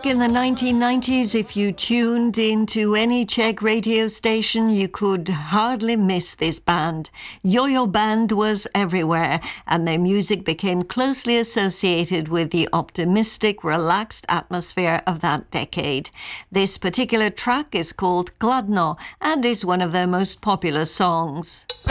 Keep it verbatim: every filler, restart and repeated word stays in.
in the nineteen nineties, if you tuned into any Czech radio station, you could hardly miss this band. Yo-Yo Band was everywhere, and their music became closely associated with the optimistic, relaxed atmosphere of that decade. This particular track is called Kladno and is one of their most popular songs.